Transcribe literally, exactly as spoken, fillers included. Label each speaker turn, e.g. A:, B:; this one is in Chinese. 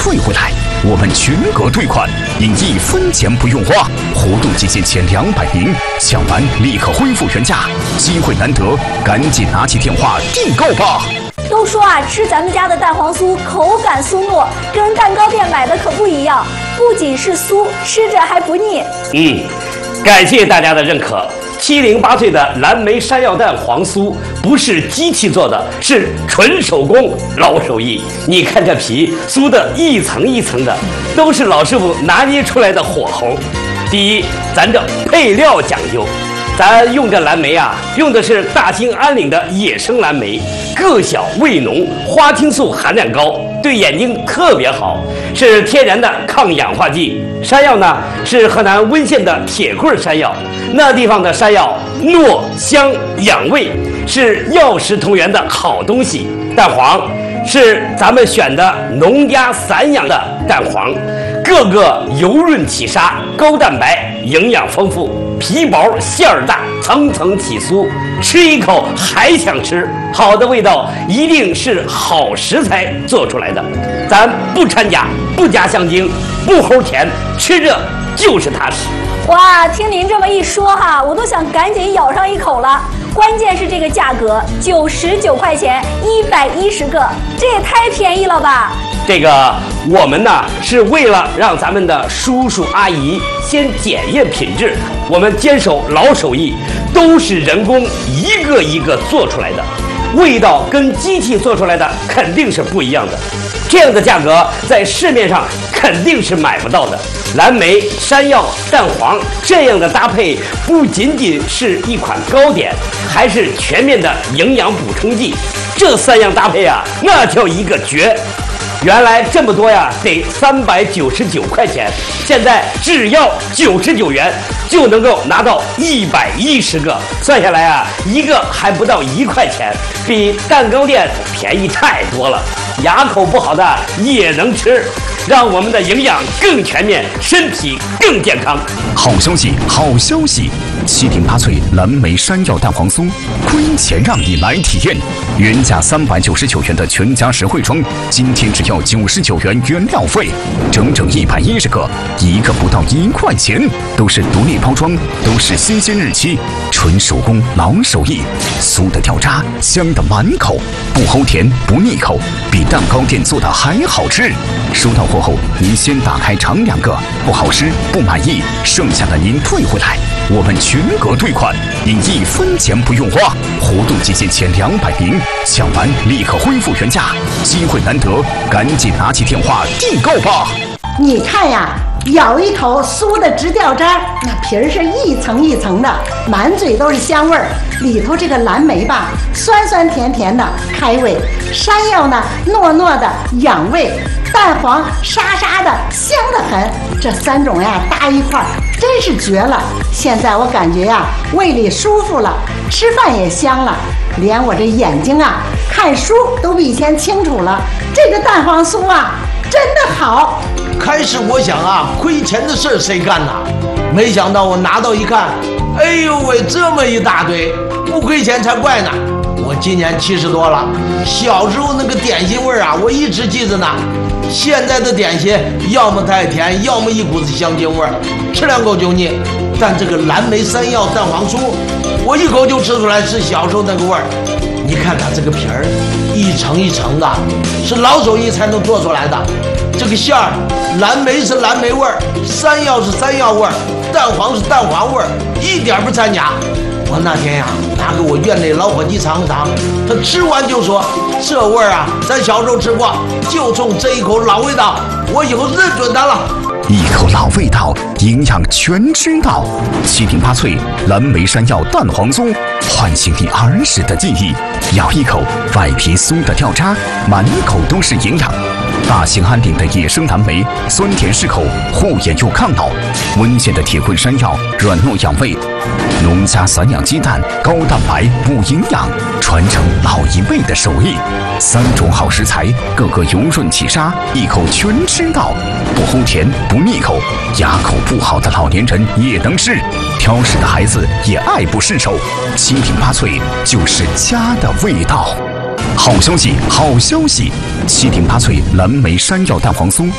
A: 退回来，我们全额退款，您一分钱不用花。活动期限前两百名，抢完立刻恢复原价，机会难得，赶紧拿起电话订购吧。
B: 都说啊，吃咱们家的蛋黄酥口感酥糯，跟蛋糕店买的可不一样，不仅是酥，吃着还不腻。
C: 嗯，感谢大家的认可。七零八碎的蓝莓山药蛋黄酥不是机器做的，是纯手工老手艺。你看这皮酥的一层一层的，都是老师傅拿捏出来的火候。第一，咱这配料讲究，咱用这蓝莓啊，用的是大兴安岭的野生蓝莓，个小味浓，花青素含量高，对眼睛特别好，是天然的抗氧化剂。山药呢，是河南温县的铁棍山药，那地方的山药糯香养胃，是药食同源的好东西。蛋黄是咱们选的农家散养的蛋黄，个个油润起沙，高蛋白，营养丰富，皮薄馅儿大，层层起酥，吃一口还想吃。好的味道一定是好食材做出来的，咱不掺假，不加香精，不齁甜，吃着就是踏实。
B: 哇，听您这么一说哈，我都想赶紧咬上一口了。关键是这个价格，九十九块钱，一百一十个，这也太便宜了吧！
C: 这个我们呢是为了让咱们的叔叔阿姨先检验品质，我们坚守老手艺，都是人工一个一个做出来的，味道跟机器做出来的肯定是不一样的。这样的价格在市面上肯定是买不到的。蓝莓、山药、蛋黄这样的搭配，不仅仅是一款糕点，还是全面的营养补充剂。这三样搭配啊，那叫一个绝！原来这么多呀，得三百九十九块钱，现在只要九十九元就能够拿到一百一十个，算下来啊，一个还不到一块钱，比蛋糕店便宜太多了。牙口不好的也能吃，让我们的营养更全面，身体更健康。
A: 好消息，好消息！七零八脆蓝莓山药蛋黄酥，亏钱让你来体验。原价三百九十九元的全家实惠装，今天只要九十九元原料费，整整一百一十个，一个不到一块钱，都是独立包装，都是新鲜日期，纯手工老手艺，酥的掉渣，香的满口，不齁甜不腻口，比蛋糕店做的还好吃。收到货后，您先打开尝两个，不好吃不满意，剩下的您退回来，我们全额退款，您一分钱不用花。活动期限前两百名，抢完立刻恢复原价，机会难得，赶紧拿起电话订购吧。
D: 你看呀，咬一口酥的直掉渣，那皮儿是一层一层的，满嘴都是香味儿。里头这个蓝莓吧，酸酸甜甜的开胃；山药呢，糯糯的养胃；蛋黄沙沙的香得很。这三种呀搭一块儿，真是绝了。现在我感觉呀，胃里舒服了，吃饭也香了，连我这眼睛啊看书都比以前清楚了。这个蛋黄酥啊，真的好。
E: 开始我想啊，亏钱的事儿谁干呐？没想到我拿到一看，哎呦喂，这么一大堆，不亏钱才怪呢。我今年七十多了，小时候那个点心味儿啊，我一直记着呢。现在的点心要么太甜，要么一股子香精味儿，吃两口就腻。但这个蓝莓山药蛋黄酥，我一口就吃出来是小时候那个味儿。你看它这个皮儿，一层一层的，是老手艺才能做出来的。这个馅儿，蓝莓是蓝莓味儿，山药是山药味儿，蛋黄是蛋黄味儿，一点不掺假。我那天呀，拿给我院内老伙计尝尝，他吃完就说：“这味儿啊，咱小时候吃过，就冲这一口老味道，我以后认准它了。”
A: 一口老味道，营养全知道。七零八脆蓝莓山药蛋黄酥，唤醒你儿时的记忆。咬一口，外皮酥的掉渣，满口都是营养。大兴安岭的野生蓝莓，酸甜适口，护眼又抗老；温县的铁棍山药，软糯养胃；农家散养鸡蛋，高蛋白补营养，传承老一辈的手艺。三种好食材，个个油润起沙，一口全吃到，不齁甜不腻口，牙口不好的老年人也能吃，挑食的孩子也爱不释手。七零八脆就是家的味道。好消息，好消息！七零八脆蓝莓山药蛋黄酥。